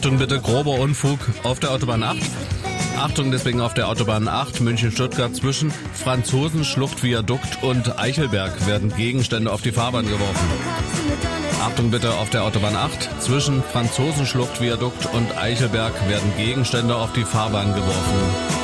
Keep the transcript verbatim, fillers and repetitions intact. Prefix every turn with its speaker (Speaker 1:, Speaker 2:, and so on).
Speaker 1: Achtung bitte, grober Unfug auf der Autobahn acht. Achtung deswegen auf der Autobahn acht München-Stuttgart zwischen Franzosenschlucht-Viadukt und Eichelberg werden Gegenstände auf die Fahrbahn geworfen. Achtung bitte auf der Autobahn acht zwischen Franzosenschlucht-Viadukt und Eichelberg werden Gegenstände auf die Fahrbahn geworfen.